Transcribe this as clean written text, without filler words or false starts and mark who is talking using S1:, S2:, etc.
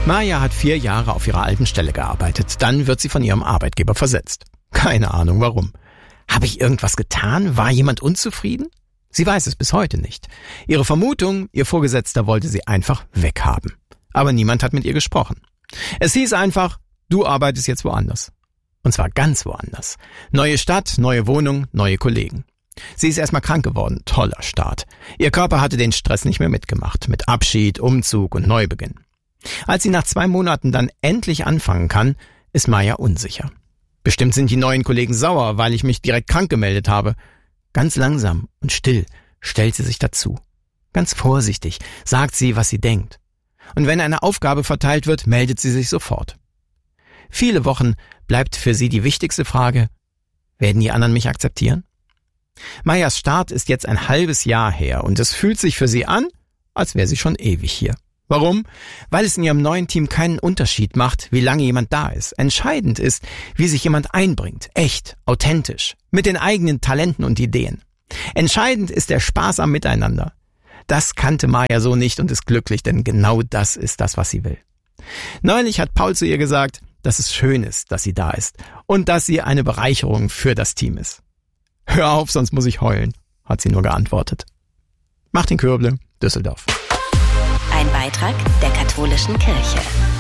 S1: Maja hat 4 Jahre auf ihrer alten Stelle gearbeitet. Dann wird sie von ihrem Arbeitgeber versetzt. Keine Ahnung warum. Habe ich irgendwas getan? War jemand unzufrieden? Sie weiß es bis heute nicht. Ihre Vermutung, ihr Vorgesetzter wollte sie einfach weghaben. Aber niemand hat mit ihr gesprochen. Es hieß einfach, du arbeitest jetzt woanders. Und zwar ganz woanders. Neue Stadt, neue Wohnung, neue Kollegen. Sie ist erstmal krank geworden. Toller Start. Ihr Körper hatte den Stress nicht mehr mitgemacht. Mit Abschied, Umzug und Neubeginn. Als sie nach 2 Monaten dann endlich anfangen kann, ist Maja unsicher. Bestimmt sind die neuen Kollegen sauer, weil ich mich direkt krank gemeldet habe. Ganz langsam und still stellt sie sich dazu. Ganz vorsichtig sagt sie, was sie denkt. Und wenn eine Aufgabe verteilt wird, meldet sie sich sofort. Viele Wochen bleibt für sie die wichtigste Frage: Werden die anderen mich akzeptieren? Majas Start ist jetzt ein halbes Jahr her und es fühlt sich für sie an, als wäre sie schon ewig hier. Warum? Weil es in ihrem neuen Team keinen Unterschied macht, wie lange jemand da ist. Entscheidend ist, wie sich jemand einbringt. Echt, authentisch, mit den eigenen Talenten und Ideen. Entscheidend ist der Spaß am Miteinander. Das kannte Maja so nicht und ist glücklich, denn genau das ist das, was sie will. Neulich hat Paul zu ihr gesagt, dass es schön ist, dass sie da ist und dass sie eine Bereicherung für das Team ist. Hör auf, sonst muss ich heulen, hat sie nur geantwortet. Martin Kürble, Düsseldorf.
S2: Ein Beitrag der Katholischen Kirche.